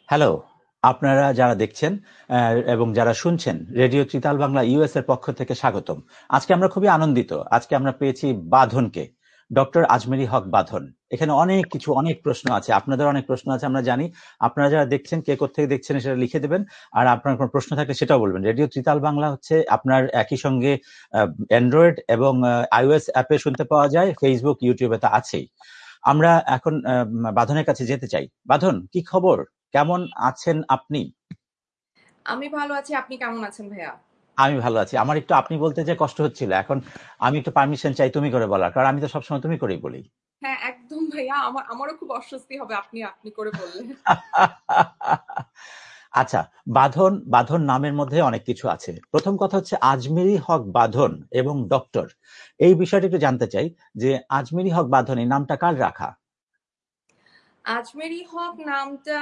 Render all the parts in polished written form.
Hello, আপনারা যারা দেখছেন এবং যারা শুনছেন রেডিও ত্রিতাল বাংলা ইউএস এর পক্ষ থেকে স্বাগতম। আজকে আমরা খুবই আনন্দিত। আজকে আমরা পেয়েছি বাঁধনকে, ডক্টর আজমেরী হক বাঁধন। এখানে অনেক প্রশ্ন আছে, আপনাদের অনেক প্রশ্ন আছে আমরা জানি। আপনারা যারা দেখছেন, কে কোথেকে দেখছেন সেটা লিখে দেবেন। আর আপনার কোনো প্রশ্ন থাকলে সেটাও বলবেন। রেডিও ত্রিতাল বাংলা হচ্ছে আপনার একই সঙ্গে অ্যান্ড্রয়েড এবং আইওএস অ্যাপে শুনতে পাওয়া যায়, ফেসবুক ইউটিউবে তো আছেই। আমরা এখন বাঁধনের কাছে যেতে চাই। বাঁধন, কি খবর? কেমন আছেন আপনি? আমি ভালো আছি। আপনি কেমন আছেন ভাইয়া? আমি ভালো আছি। আমার একটু আপনি বলতে যে কষ্ট হচ্ছিল, এখন আমি একটু পারমিশন চাই তুমি করে বলার, কারণ আমি তো সবসময় তুমি করেই বলি। হ্যাঁ, একদম ভাইয়া। আমারও খুব অস্বস্তি হবে আপনি আপনি করে বললে। আচ্ছা, বাঁধন বাঁধন নামের মধ্যে অনেক কিছু আছে। প্রথম কথা হচ্ছে আজমেরী হক বাঁধন এবং ডক্টর, এই বিষয়টা একটু জানতে চাই যে আজমেরী হক বাঁধন এই নামটা কার রাখা? আজমেরী হক নামটা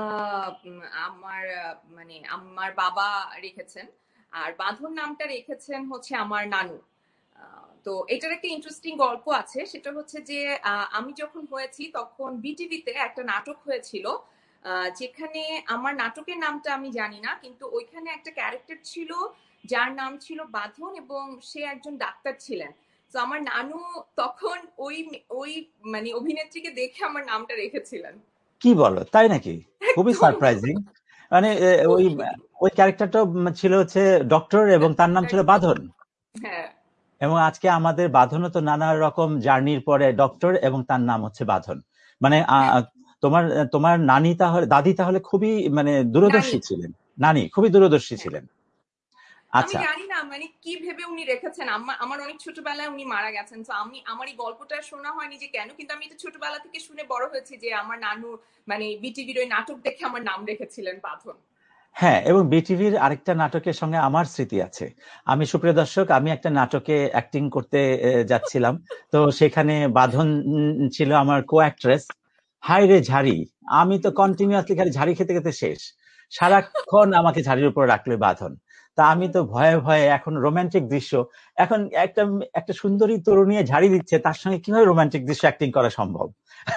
আমার মানে আমার বাবা রেখেছেন। আর বাঁধন নামটা রেখেছেন হচ্ছে আমার নানু। তো এটার একটা ইন্টারেস্টিং গল্প আছে। সেটা হচ্ছে যে আমি যখন হয়েছি তখন বিটিভিতে একটা নাটক হয়েছিল, যেখানে আমার নাটকের নামটা আমি জানি না, কিন্তু ওইখানে একটা ক্যারেক্টার ছিল যার নাম ছিল বাঁধন এবং সে একজন ডাক্তার ছিলেন। তো আমার নানু তখন ওই ওই মানে অভিনেত্রীকে দেখে আমার নামটা রেখেছিলেন। কি বলো, তাই নাকি? খুবই একদম। সারপ্রাইজিং। মানে ওই খুবই। ওই ক্যারেক্টারটা ছিল হচ্ছে ডক্টর এবং তার নাম ছিল একদম। বাঁধন। হ্যাঁ। এবং আজকে আমাদের বাঁধনও তো নানা রকম জার্নির পরে ডক্টর এবং তার নাম হচ্ছে বাঁধন। মানে তোমার তোমার নানি তাহলে, দাদি তাহলে খুবই মানে নানি। দূরদর্শী ছিলেন। নানি খুবই দূরদর্শী হ্যাঁ। ছিলেন। আমি আচ্ছা। জানি না মানে কি ভেবে উনি রেখেছেন। আমার অনেক ছোটবেলায় উনি মারা গেছেন, তো আমার এই গল্পটা শোনা হয়নি যে কেন, কিন্তু আমি এটা ছোটবেলা থেকে শুনে বড় হয়েছি যে আমার নানু মানে বিটিভির ওই নাটক দেখে আমার নাম রেখেছিলেন বাঁধন। হ্যাঁ, এবং বিটিভির আরেকটা নাটকের সঙ্গে আমার স্মৃতি আছে। আমি, সুপ্রিয় দর্শক, আমি একটা নাটকে অ্যাক্টিং করতে যাচ্ছিলাম। তো সেখানে বাঁধন ছিল আমার কো অ্যাক্ট্রেস। হাই রে ঝাড়ি, আমি তো কন্টিনিউয়াসলি খালি ঝাড়ি খেতে খেতে শেষ। সারাক্ষণ আমাকে ঝাড়ির উপর রাখলে বাঁধন। তা আমি তো ভয়ে ভয়ে, এখন রোমান্টিক দৃশ্য, এখন একটা একটা সুন্দরী তরুণী ঝাড়ি দিচ্ছে, তার সঙ্গে কিভাবে রোমান্টিক দৃশ্য অ্যাক্টিং করা সম্ভব?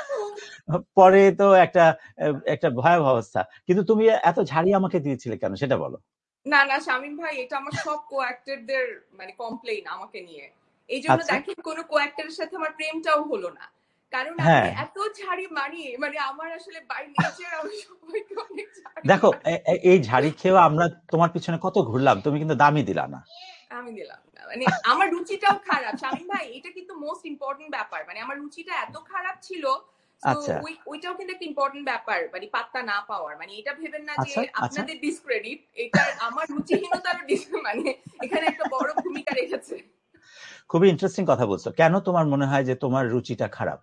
পরে তো একটা একটা ভয়াবহ অবস্থা। কিন্তু তুমি এত ঝাড়ি আমাকে দিয়েছিলে কেন সেটা বলো। না না শামীম ভাই, এটা আমার সব কো অ্যাক্টরদের মানে কমপ্লেইন আমাকে নিয়ে। এই জন্য আচ্ছা। দেখেন কোনো কো অ্যাক্টরের সাথে আমার প্রেমটাও হলো না, কারণ আমি হ্যাঁ, এত ঝাড়ি মারি, মানে আমার আসলে বাই নেচার আমি সবাইকে অনেক ঝাড়ি দেখো মারি। এই ঝাড়ি খেয়েও আমরা তোমার পিছনে কত ঘুরলাম, তুমি কিন্তু দামই দিলা না। আমি দিলাম না, মানে আমার রুচিটাও খারাপ শামীম ভাই, এটা কিন্তু মোস্ট ইম্পর্টেন্ট ব্যাপার। মানে আমার রুচিটা এত খারাপ ছিল, তো আচ্ছা ওইটাও কিন্তু একটা ইম্পর্টেন্ট ব্যাপার, মানে পাত্তা না পাওয়ার। মানে এটা ভেবেন না যে আচ্ছা আচ্ছা, আপনাদের ডিসক্রেডিট, এটার আমার রুচিহীনতারও মানে এখানে একটা বড় ভূমিকা রেখেছে। খুবই ইন্টারেস্টিং কথা বলছো। কেন তোমার মনে হয় যে তোমার রুচিটা খারাপ?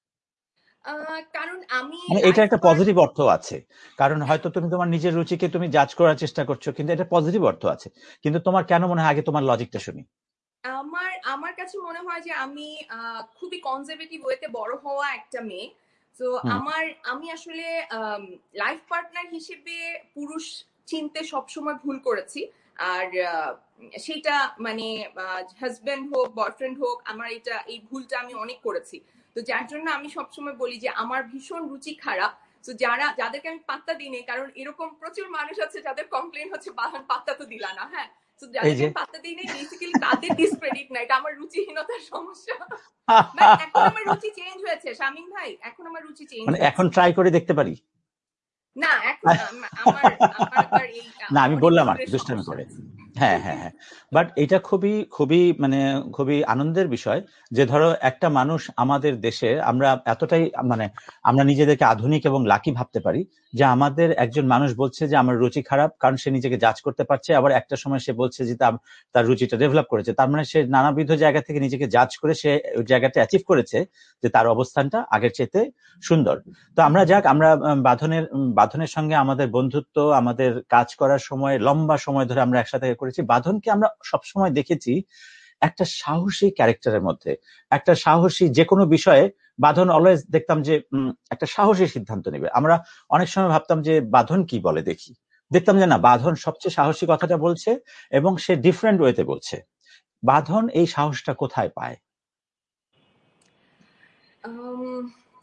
কারণ আমি মানে এটা লাইফ একটা পার্ট। পজিটিভ অর্থ আছে, কারণ হয়তো তুমি তোমার নিজের রুচিকে তুমি জাজ করার চেষ্টা করছো, কিন্তু এটা পজিটিভ অর্থ আছে। কিন্তু তোমার কেন মনে হয়, আগে তোমার লজিকটা শুনি। আমার আমার কাছে মনে হয় যে আমি খুবই কনজারভেটিভ ওয়েতে বড় হওয়া একটা মেয়ে। তো হুম। আমি আসলে লাইফ পার্টনার হিসেবে পুরুষ চিনতে সবসময় ভুল করেছি। আর সেটা মানে হাজবেন্ড হোক বয়ফ্রেন্ড হোক, আমার এই ভুলটা আমি অনেক করেছি। তো যার জন্য আমি সবসময় বলি যে আমার ভীষণ রুচি খারাপ। তো যাদেরকে আমি পাত্তা দিই নি, কারণ এরকম প্রচুর মানুষ আছে যাদের কমপ্লেন হচ্ছে বাহান পাত্তা তো দিলা না। হ্যাঁ, তো এই যাদেরকে যে আমি পাত্তা দিই নাই বেসিক্যালি তাদের ডিসক্রেডিট না, এটা আমার রুচিহীনতার সমস্যা। বাট এখন আমার রুচি চেঞ্জ হয়েছে শামীম ভাই, এখন আমার রুচি চেঞ্জ মানে এখন হয়েছে। ট্রাই করে দেখতে পারি? না এখন আমার আমার আবার এই না, আমার আমি অনেক বললাম আর কি, ভিতরের দুষ্টামি সমস্যা করে। আছে। হ্যাঁ হ্যাঁ হ্যাঁ। বাট এটা খুবই খুবই মানে খুবই আনন্দের বিষয় যে ধরো একটা মানুষ আমাদের দেশে, আমরা এতটাই মানে আমরা নিজেদেরকে আধুনিক এবং লাকি ভাবতে পারি যে আমাদের একজন মানুষ বলছে যে আমার রুচি খারাপ, কারণ সে নিজেকে জাজ করতে পারছে। আবার একটা সময় সে বলছে যে তার রুচিটা ডেভেলপ করেছে, তার মানে সে নানাবিধ জায়গা থেকে নিজেকে জাজ করে সে ওই জায়গাটা অ্যাচিভ করেছে যে তার অবস্থানটা আগের চাইতে সুন্দর। তো আমরা যাক, আমরা বাঁধনের সঙ্গে আমাদের বন্ধুত্ব, আমাদের কাজ করার সময় লম্বা সময় ধরে আমরা একসাথে করেছি। বাঁধনকে আমরা সবসময় দেখেছি একটা সাহসী ক্যারেক্টারের মধ্যে, একটা সাহসী যে কোনো বিষয়ে। বাঁধন অলওয়েজ দেখতাম যে একটা সাহসী সিদ্ধান্ত নেবে। আমরা অনেক সময় ভাবতাম যে বাঁধন কি বলে দেখি, দেখতাম যে না, বাঁধন সবচেয়ে সাহসী কথাটা বলছে এবং সে ডিফারেন্ট ওয়েতে বলছে। বাঁধন এই সাহসটা কোথায় পায়? আম,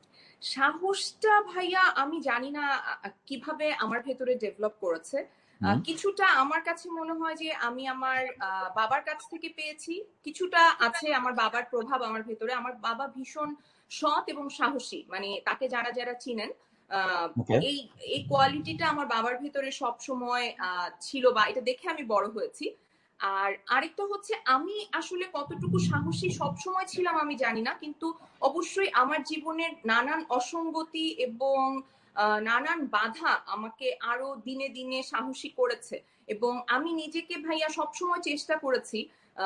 সাহসটা ভাইয়া আমি জানি না কিভাবে আমার ভেতরে ডেভেলপ করেছে। কিছুটা আমার কাছে মনে হয় যে আমি আমার বাবার কাছ থেকে পেয়েছি, কিছুটা আছে আমার বাবার প্রভাব আমার ভেতরে। আমার বাবা ভীষণ সৎ এবং সাহসী, মানে তাকে যারা যারা চিনেন এই এই কোয়ালিটিটা আমার বাবার ভেতরে সব সময় ছিল, বা এটা দেখে আমি বড় হয়েছি। আর আরেকটা হচ্ছে আমি আসলে কতটুকু সাহসী সব সময় ছিলাম আমি জানি না, কিন্তু অবশ্যই আমার জীবনের নানান অসঙ্গতি এবং নানান বাধা আমাকে আরো দিনে দিনে সাহসী করেছে। এবং আমি নিজেকে ভাইয়া সবসময় চেষ্টা করেছি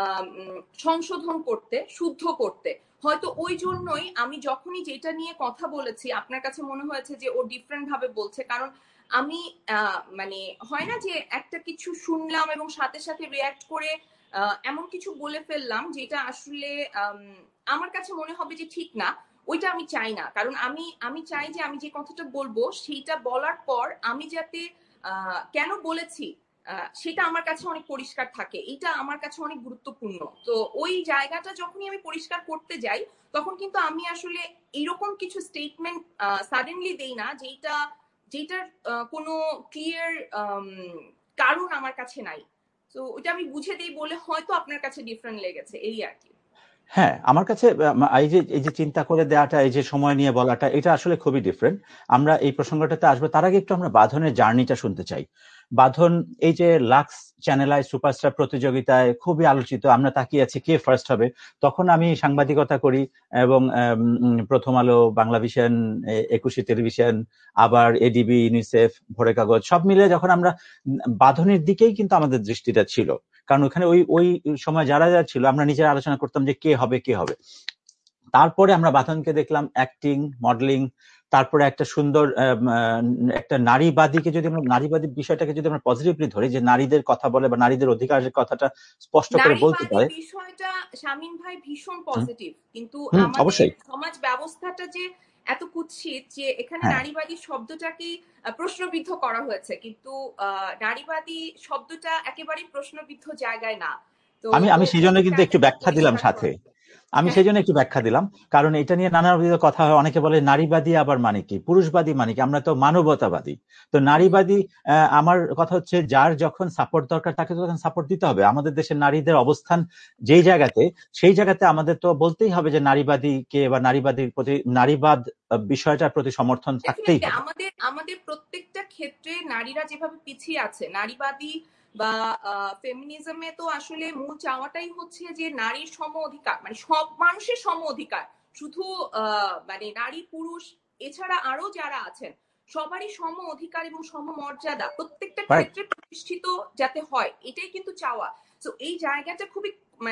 সংশোধন করতে, শুদ্ধ করতে। হয়তো ওই জন্যই আমি যখনই যেটা নিয়ে কথা বলেছি আপনার কাছে মনে হয়েছে যে ও ডিফারেন্ট ভাবে বলছে, কারণ আমি মানে হয় না যে একটা কিছু শুনলাম এবং সাথে সাথে রিয়াক্ট করে এমন কিছু বলে ফেললাম যেটা আসলে আমার কাছে মনে হবে যে ঠিক না। ওইটা আমি চাই না, কারণ আমি চাই যে আমি যে কথাটা বলবো সেইটা বলার পর আমি যাতে কেন বলেছি সেটা আমার কাছে অনেক পরিষ্কার থাকে। এটা আমার কাছে অনেক গুরুত্বপূর্ণ। তো ওই জায়গাটা যখনই আমি পরিষ্কার করতে যাই তখন কিন্তু আমি আসলে এরকম কিছু স্টেটমেন্ট সাডেনলি দেই না যেটার কোনো ক্লিয়ার কারণ আমার কাছে নাই। তো ওটা আমি বুঝে দিই বলে হয়তো আপনার কাছে ডিফারেন্ট লেগেছে, এই আর কি। হ্যাঁ, আমার কাছে এই যে চিন্তা করে দেওয়াটা, এই যে সময় নিয়ে বলাটা, এটা আসলে খুবই ডিফারেন্ট। আমরা এই প্রসঙ্গটাতে আসবো, তার আগে একটু আমরা বাঁধনের জার্নিটা শুনতে চাই। বাঁধন এই যে লাক্স চ্যানেল সুপারস্টার প্রতিযোগিতায় খুবই আলোচিত, আমরা তাকিয়ে আছি কে ফার্স্ট হবে। তখন আমি সাংবাদিকতা করি এবং প্রথম আলো, বাংলা ভিশন, একুশে টেলিভিশন, আবার এডিবি, ইউনিসেফ, ভোরের কাগজ সব মিলে যখন আমরা বাঁধনের দিকেই কিন্তু আমাদের দৃষ্টিটা ছিল, কারণ ওখানে ওই সময় যারা যারা ছিল আমরা নিজেরা আলোচনা করতাম যে কে হবে কে হবে। তারপরে আমরা বাঁধনকে দেখলাম অ্যাক্টিং, মডেলিং, তারপরে একটা সুন্দর একটা নারীবাদীকে, যদি আমরা নারীবাদী বিষয়টাকে যদি আমরা পজিটিভলি ধরি, যে নারীদের কথা বলে বা নারীদের অধিকারের কথাটা স্পষ্ট করে বলতে নারীবাদী পারে। বিষয়টা শামীম ভাই ভীষণ পজিটিভ, কিন্তু হুম, আমাদের অবশ্যই। সমাজ ব্যবস্থাটা যে এত কুৎসিত যে এখানে হ্যাঁ, নারীবাদী শব্দটাকেই প্রশ্নবিদ্ধ করা হয়েছে, কিন্তু নারীবাদী শব্দটা একেবারেই প্রশ্নবিদ্ধ জায়গায় না। তো আমি আমি সেই জন্য ওই কিন্তু একটু জায়গাটা ব্যাখ্যা দিলাম পরিষ্কার সাথে। করা। আমি হ্যাঁ, সেই জন্য একটু ব্যাখ্যা দিলাম, কারণ এটা নিয়ে নানাবিধ কথা হয়। অনেকে বলে নারীবাদী আবার মানে কি, পুরুষবাদী মানে কি, আমরা তো মানবতাবাদী। তো নারীবাদী, আমার কথা হচ্ছে যার যখন সাপোর্ট দরকার তাকে তো তখন সাপোর্ট দিতে হবে। আমাদের দেশের নারীদের অবস্থান যেই জায়গাতে, সেই জায়গাতে আমাদের তো বলতেই হবে যে নারীবাদী কে, বা নারীবাদীর প্রতি, নারীবাদ বিষয়টার প্রতি সমর্থন থাকতেই ডেফিনেটলি হবে। আমাদের আমাদের প্রত্যেকটা ক্ষেত্রে নারীরা যেভাবে পিছিয়ে আছে, নারীবাদী বা ফেমিনিজমে তো আসলে মূল চাওয়াটাই হচ্ছে যে নারীর সম অধিকার, মানে সব মানুষের সম অধিকার। শুধু মানে নারী পুরুষ এছাড়া আরো যারা আছেন সবারই সম অধিকার এবং সম মর্যাদা প্রত্যেকটা রাইট। ক্ষেত্রে প্রতিষ্ঠিত যাতে হয়, এটাই কিন্তু চাওয়া। তো এই জায়গাটা খুবই